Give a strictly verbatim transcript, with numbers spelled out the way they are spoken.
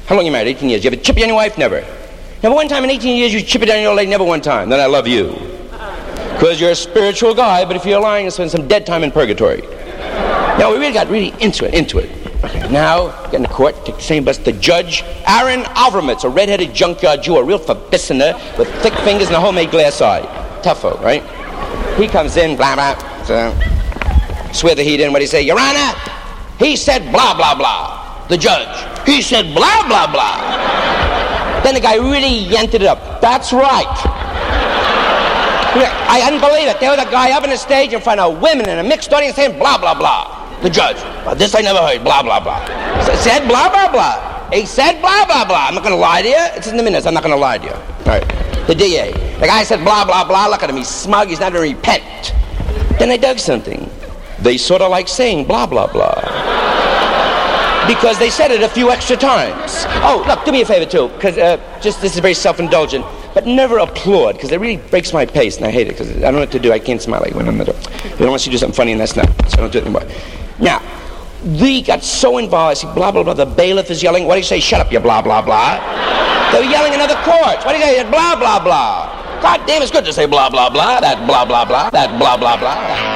How long you married? eighteen years. You ever chip it on your wife? Never. Never one time in eighteen years you chip it on your lady? Never one time. Then I love you. Because you're a spiritual guy, but if you're lying, you'll spend some dead time in purgatory. Now, we really got really into it, into it. Okay, now, get in the court, take the same bus. The judge, Aaron Alvermitz, a red-headed junkyard Jew, a real verbissiner with thick fingers and a homemade glass eye. Tougho, right? He comes in, blah, blah, so, swear the heat in. What do he say? Your Honor, he said blah, blah, blah. The judge, he said blah, blah, blah. Then the guy really yanked it up. That's right. I couldn't believe it. There was a guy up on the stage in front of women in a mixed audience saying blah, blah, blah. The judge, well, this I never heard, blah, blah, blah. So said blah, blah, blah. He said blah, blah, blah. I'm not going to lie to you. It's in the minutes. I'm not going to lie to you. All right. The D A. The guy said blah, blah, blah. Look at him. He's smug. He's not going to repent. Then they dug something. They sort of like saying blah, blah, blah. Because they said it a few extra times. Oh, look, do me a favor, too. Because uh, just this is very self-indulgent. But never applaud, because it really breaks my pace, and I hate it, because I don't know what to do. I can't smile like when I'm not. They don't want you to do something funny, and that's not. So I don't do it anymore. Now, they got so involved. I see blah, blah, blah. The bailiff is yelling. What do you say? Shut up, you blah, blah, blah. They're yelling in other courts. What do you say? Blah, blah, blah. God damn, it's good to say blah, blah, blah. That blah, blah, blah. That blah, blah, blah.